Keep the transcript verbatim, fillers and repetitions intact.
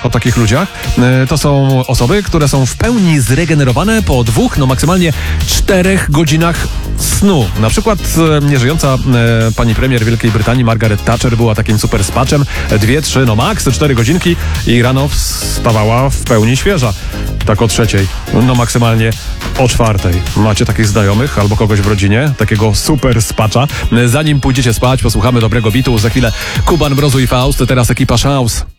o takich ludziach. E, To są osoby, które są w pełni zregenerowane po dwóch, no maksymalnie czterech godzinach snu. Na przykład e, nieżyjąca e, pani premier Wielkiej Brytanii Margaret Thatcher była takim super spaczem. Dwie, trzy, no maks, cztery godzinki i rano wstawała w pełni świeża. Tak o trzeciej, no maksymalnie o czwartej. Macie takich znajomych albo kogoś w rodzinie, takiego super spacza. Zanim pójdziecie spać, posłuchamy dobrego bitu. Za chwilę Kuban, Mrozu i Faust, teraz ekipa Szaus.